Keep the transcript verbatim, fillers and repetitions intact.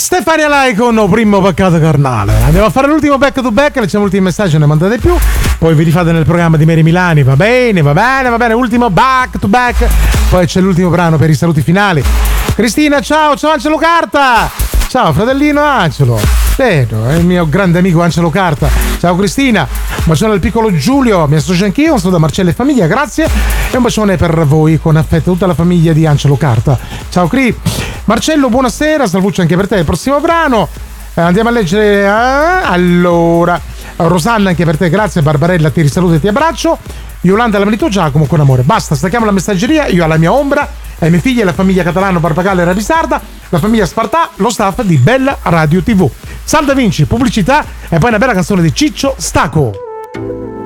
Stefania Lai con Primo Peccato Carnale. Andiamo a fare l'ultimo back to back, leggiamo l'ultimo messaggio, ne mandate più, poi vi rifate nel programma di Mary Milani. Va bene, va bene, va bene, ultimo back to back, poi c'è l'ultimo brano per i saluti finali. Cristina, ciao, ciao Angelo Carta. Ciao fratellino Angelo. Vedo, è il mio grande amico Angelo Carta. Ciao Cristina, un bacione al piccolo Giulio, mi associo anch'io, un saluto da Marcella e famiglia, grazie, e un bacione per voi con affetto tutta la famiglia di Angelo Carta. Ciao Cri. Marcello, buonasera, salvuccio anche per te. Il prossimo brano eh, andiamo a leggere. Eh, allora, Rosanna, anche per te, grazie. Barbarella, ti risaluto e ti abbraccio. Yolanda, l'amico Giacomo, con amore. Basta, stacchiamo la messaggeria. Io alla mia ombra, ai miei figli, alla famiglia Catalano, Barbagallo e Ravisarda, la famiglia Spartà, lo staff di Bella Radio tivù. Salve Vinci, pubblicità e poi una bella canzone di Ciccio Staco.